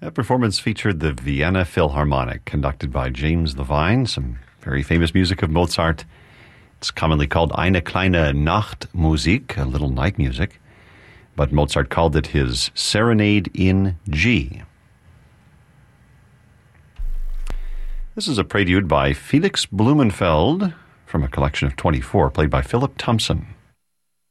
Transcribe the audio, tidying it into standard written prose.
That performance featured the Vienna Philharmonic, conducted by James Levine, some very famous music of Mozart. It's commonly called Eine kleine Nachtmusik, a little night music, but Mozart called it his Serenade in G. This is a prelude by Felix Blumenfeld from a collection of 24, played by Philip Thompson.